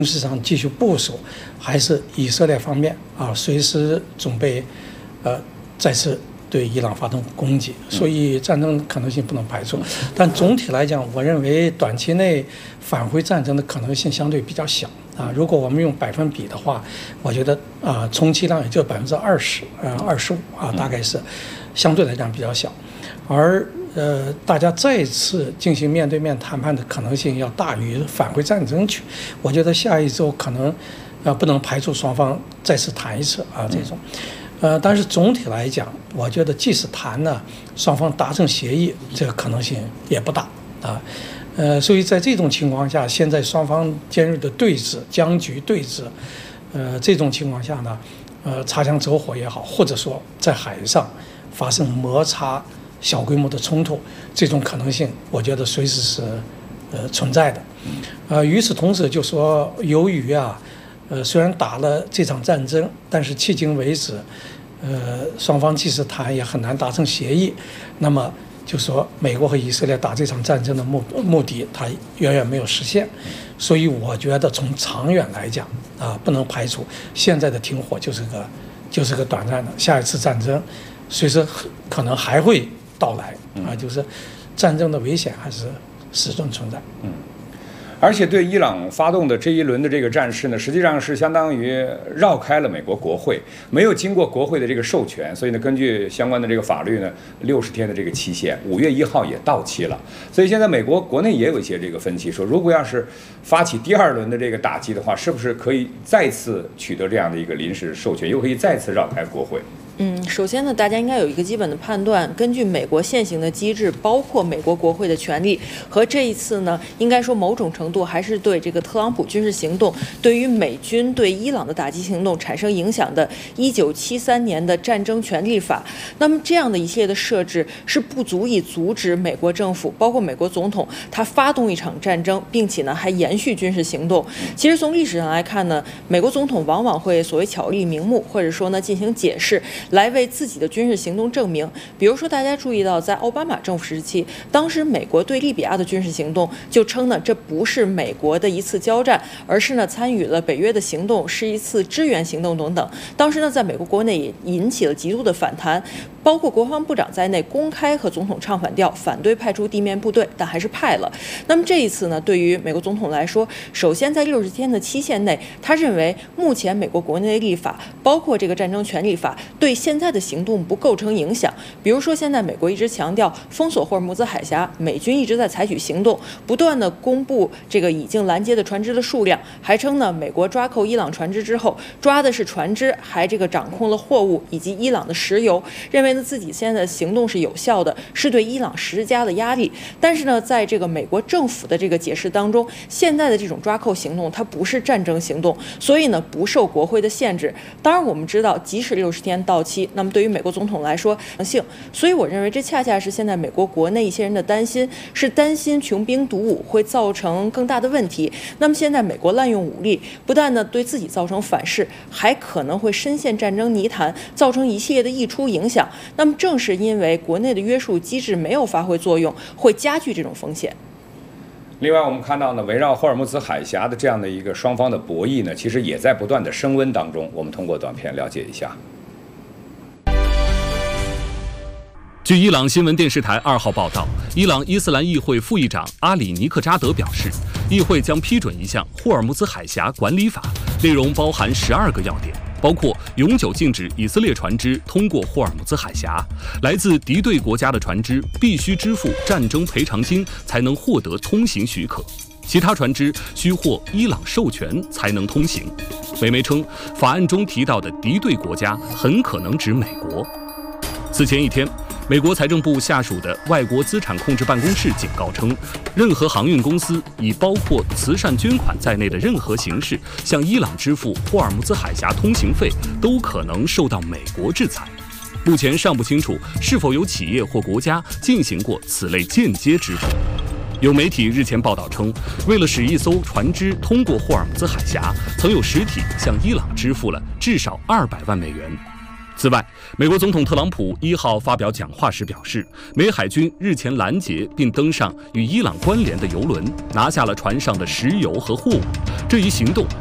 事上继续部署，还是以色列方面随时准备再次对伊朗发动攻击，所以战争可能性不能排除。但总体来讲，我认为短期内返回战争的可能性相对比较小如果我们用百分比的话，我觉得充其量也就20%、25%大概是相对来讲比较小，而大家再次进行面对面谈判的可能性要大于返回战争去。我觉得下一周可能不能排除双方再次谈一次这种。但是总体来讲，我觉得即使谈呢，双方达成协议，这个可能性也不大所以在这种情况下，现在双方尖锐的对峙、僵局对峙，这种情况下呢，擦枪走火也好，或者说在海上发生摩擦、小规模的冲突，这种可能性，我觉得随时是存在的。与此同时，就说由于虽然打了这场战争，但是迄今为止，双方即使谈也很难达成协议。那么就说美国和以色列打这场战争的目的，它远远没有实现。所以我觉得从长远来讲不能排除现在的停火就是个短暂的，下一次战争随时可能还会到来就是战争的危险还是始终存在。 而且对伊朗发动的这一轮的这个战事呢，实际上是相当于绕开了美国国会，没有经过国会的这个授权，所以呢，根据相关的这个法律呢，60天的这个期限，5月1号也到期了。所以现在美国国内也有一些这个分歧，说如果要是发起第2轮的这个打击的话，是不是可以再次取得这样的一个临时授权，又可以再次绕开国会？ 首先呢，大家应该有一个基本的判断，根据美国现行的机制，包括美国国会的权利和这一次呢，应该说某种程度还是对这个特朗普军事行动对于美军对伊朗的打击行动产生影响的1973年的战争权利法。那么这样的一系列的设置是不足以阻止美国政府，包括美国总统，他发动一场战争，并且呢还延续军事行动。其实从历史上来看呢，美国总统往往会所谓巧立名目，或者说呢进行解释，来为自己的军事行动证明。比如说，大家注意到，在奥巴马政府时期，当时美国对利比亚的军事行动就称呢，这不是美国的一次交战，而是呢参与了北约的行动，是一次支援行动等等。当时呢，在美国国内也引起了极度的反弹，包括国防部长在内公开和总统唱反调，反对派出地面部队，但还是派了。那么这一次呢，对于美国总统来说，首先在60天的期限内，他认为目前美国国内的立法，包括这个战争权利法，对现在的行动不构成影响。比如说，现在美国一直强调封锁霍尔木兹海峡，美军一直在采取行动，不断的公布这个已经拦截的船只的数量，还称呢，美国抓扣伊朗船只之后，抓的是船只，还这个掌控了货物以及伊朗的石油，认为呢自己现在的行动是有效的，是对伊朗施加的压力。但是呢，在这个美国政府的这个解释当中，现在的这种抓扣行动它不是战争行动，所以呢不受国会的限制。当然我们知道，即使60天到期，那么对于美国总统来说所以我认为这恰恰是现在美国国内一些人的担心，是担心穷兵黩武会造成更大的问题。那么现在美国滥用武力，不但呢对自己造成反噬，还可能会深陷战争泥潭，造成一系列的溢出影响。那么正是因为国内的约束机制没有发挥作用，会加剧这种风险。 另外，我们看到呢，围绕霍尔木兹海峡的这样的一个双方的博弈呢，其实也在不断的升温当中。我们通过短片了解一下。 据伊朗新闻电视台2号报道，伊朗伊斯兰议会副议长阿里尼克扎德表示，议会将批准一项霍尔木兹海峡管理法，内容包含12个要点，包括永久禁止以色列船只通过霍尔木兹海峡，来自敌对国家的船只必须支付战争赔偿金才能获得通行许可，其他船只需获伊朗授权才能通行。美媒称，法案中提到的敌对国家很可能指美国。此前一天，美国财政部下属的外国资产控制办公室警告称，任何航运公司以包括慈善捐款在内的任何形式向伊朗支付霍尔木兹海峡通行费，都可能受到美国制裁。目前尚不清楚是否有企业或国家进行过此类间接支付。有媒体日前报道称，为了使一艘船只通过霍尔木兹海峡，曾有实体向伊朗支付了至少200万美元。 此外，美国总统特朗普1号发表讲话时表示，美海军日前拦截并登上与伊朗关联的油轮，拿下了船上的石油和货物。这一行动